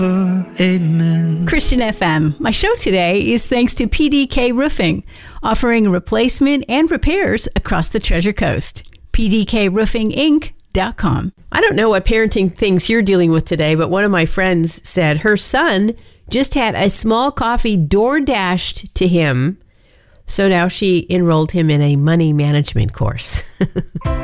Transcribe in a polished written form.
Amen. Christian FM. My show today is thanks to PDK Roofing, offering replacement and repairs across the Treasure Coast. PDKRoofingInc.com. I don't know what parenting things you're dealing with today, but one of my friends said her son just had a small coffee door dashed to him. So now she enrolled him in a money management course.